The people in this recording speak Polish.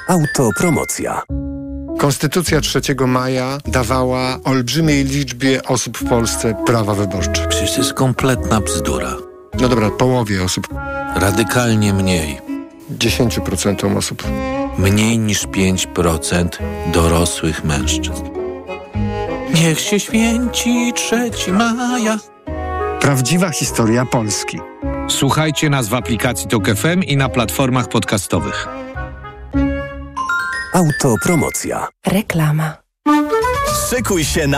Autopromocja. Konstytucja 3 maja dawała olbrzymiej liczbie osób w Polsce prawa wyborcze. Przecież to jest kompletna bzdura. No dobra, połowie osób. Radykalnie mniej. 10% osób. Mniej niż 5% dorosłych mężczyzn. Niech się święci 3 maja. Prawdziwa historia Polski. Słuchajcie nas w aplikacji TOK FM i na platformach podcastowych. Autopromocja. Reklama. Szykuj się na